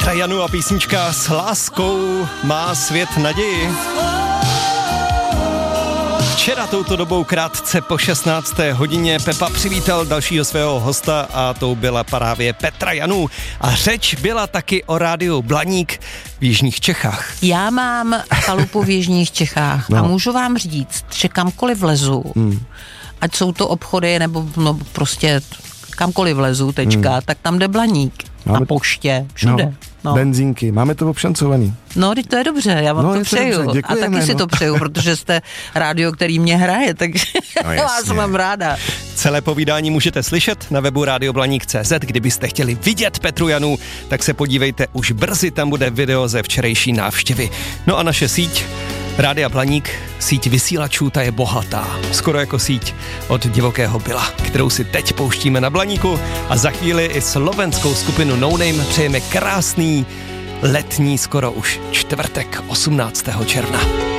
Petra Janu a písnička S láskou má svět naději. Včera touto dobou krátce po 16. hodině Pepa přivítal dalšího svého hosta a tou byla právě Petra Janu. A řeč byla taky o rádiu Blaník v Jižních Čechách. Já mám chalupu v Jižních Čechách a můžu vám říct, že kamkoliv vlezu, ať jsou to obchody nebo prostě kamkoliv vlezu, tak tam jde Blaník. Na poště, všude. Benzínky, máme to obšancovaný. No, teď to je dobře, já vám to přeju. Dobře, a taky si to přeju, protože jste rádio, který mě hraje, takže vás mám ráda. Celé povídání můžete slyšet na webu radioblaník.cz. Kdybyste chtěli vidět Petru Janu, tak se podívejte, už brzy tam bude video ze včerejší návštěvy. No a naše síť Rádia Blaník, síť vysílačů, ta je bohatá. Skoro jako síť od Divokého Byla, kterou si teď pouštíme na Blaníku a za chvíli i slovenskou skupinu No Name přejeme krásný letní, skoro už čtvrtek 18. června.